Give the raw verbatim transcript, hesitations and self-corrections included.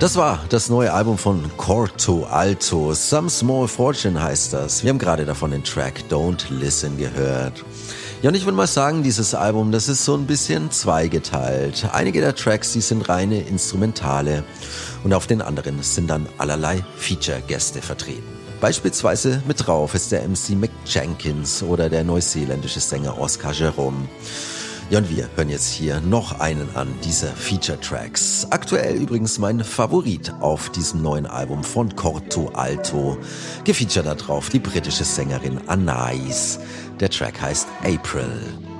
Das war das neue Album von Corto Alto. Some Small Fortune heißt das. Wir haben gerade davon den Track Don't Listen gehört. Ja, und ich würde mal sagen, dieses Album, das ist so ein bisschen zweigeteilt. Einige der Tracks, die sind reine Instrumentale und auf den anderen sind dann allerlei Feature-Gäste vertreten. Beispielsweise mit drauf ist der M C Mick Jenkins oder der neuseeländische Sänger Oscar Jerome. Ja, und wir hören jetzt hier noch einen an dieser Feature-Tracks. Aktuell übrigens mein Favorit auf diesem neuen Album von Corto Alto. Gefeatured da drauf die britische Sängerin Anais. Der Track heißt April.